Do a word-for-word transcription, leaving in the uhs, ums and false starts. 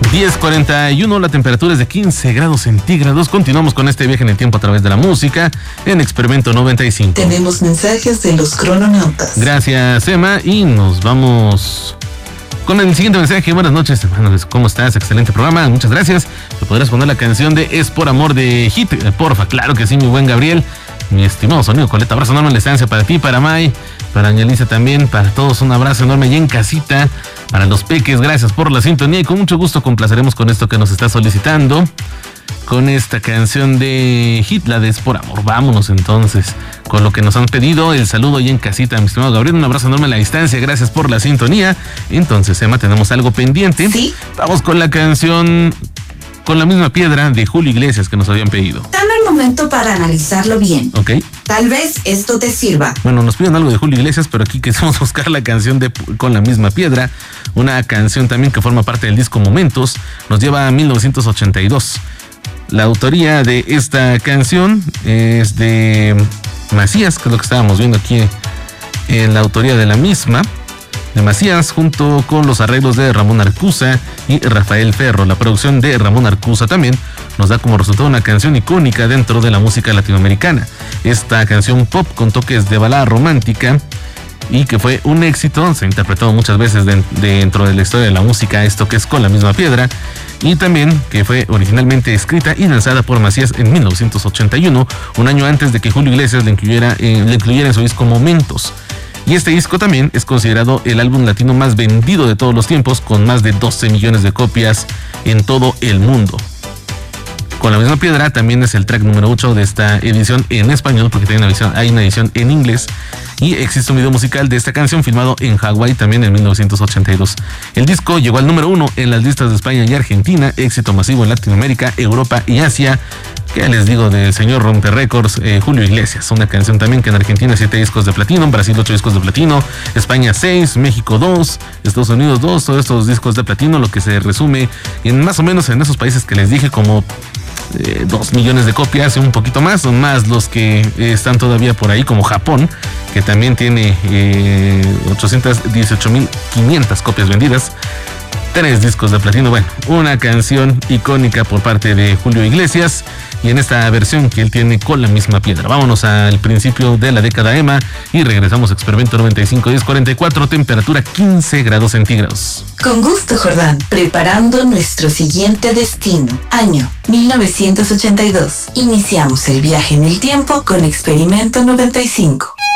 diez cuarenta y uno, la temperatura es de quince grados centígrados. Continuamos con este viaje en el tiempo a través de la música en Experimento noventa y cinco. Tenemos mensajes de los crononautas. Gracias, Emma, y nos vamos con el siguiente mensaje. Buenas noches, hermanos, ¿cómo estás? Excelente programa, muchas gracias. ¿Me podrás poner la canción de Es por Amor de Hit? Porfa, claro que sí, mi buen Gabriel. Mi estimado Sonido Coleta, abrazo enorme en la estancia para ti, para May, para Añaliza también, para todos un abrazo enorme y en casita, para los peques, gracias por la sintonía y con mucho gusto complaceremos con esto que nos está solicitando, con esta canción de Hit, la de Es por Amor. Vámonos entonces con lo que nos han pedido, el saludo y en casita, mi estimado Gabriel, un abrazo enorme en la distancia, gracias por la sintonía. Entonces, Emma, tenemos algo pendiente. Sí. Vamos con la canción Con la Misma Piedra de Julio Iglesias que nos habían pedido. Dame el momento para analizarlo bien. Ok. Tal vez esto te sirva. Bueno, nos piden algo de Julio Iglesias, pero aquí quisimos buscar la canción de Con la Misma Piedra, una canción también que forma parte del disco Momentos, nos lleva a mil novecientos ochenta y dos. La autoría de esta canción es de Macías, que es lo que estábamos viendo aquí en la autoría de la misma, de Macías, junto con los arreglos de Ramón Arcusa y Rafael Ferro. La producción de Ramón Arcusa también nos da como resultado una canción icónica dentro de la música latinoamericana. Esta canción pop con toques de balada romántica y que fue un éxito, se ha interpretado muchas veces de, dentro de la historia de la música, esto que es Con la Misma Piedra, y también que fue originalmente escrita y lanzada por Macías en mil novecientos ochenta y uno, un año antes de que Julio Iglesias la incluyera, eh, la incluyera en su disco Momentos. Y este disco también es considerado el álbum latino más vendido de todos los tiempos, con más de doce millones de copias en todo el mundo. Con la Misma Piedra también es el track número ocho de esta edición en español, porque tiene una edición, hay una edición en inglés. Y existe un video musical de esta canción filmado en Hawái también en mil novecientos ochenta y dos. El disco llegó al número uno en las listas de España y Argentina, éxito masivo en Latinoamérica, Europa y Asia. ¿Qué les digo del señor Rompe Récords, eh, Julio Iglesias? Una canción también que en Argentina siete discos de platino, en Brasil ocho discos de platino, España seis, México dos, Estados Unidos dos, todos estos discos de platino, lo que se resume en más o menos en esos países que les dije como eh, dos millones de copias, un poquito más, son más los que eh, están todavía por ahí, como Japón, que también tiene eh, ochocientas dieciocho mil quinientas copias vendidas. Tres discos de platino, bueno, una canción icónica por parte de Julio Iglesias y en esta versión que él tiene Con la Misma Piedra. Vámonos al principio de la década Emma y regresamos a Experimento noventa y cinco, diez cuarenta y cuatro, temperatura quince grados centígrados. Con gusto, Jordán, preparando nuestro siguiente destino. Año mil novecientos ochenta y dos. Iniciamos el viaje en el tiempo con Experimento noventa y cinco.